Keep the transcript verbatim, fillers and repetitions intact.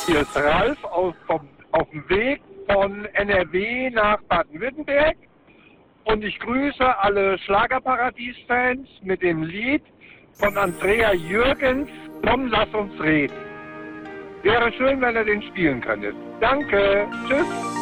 Hier ist Ralf auf, vom, auf dem Weg von N R W nach Baden-Württemberg und ich grüße alle Schlagerparadies-Fans mit dem Lied von Andrea Jürgens, Komm, lass uns reden. Wäre schön, wenn ihr den spielen könntet. Danke, tschüss.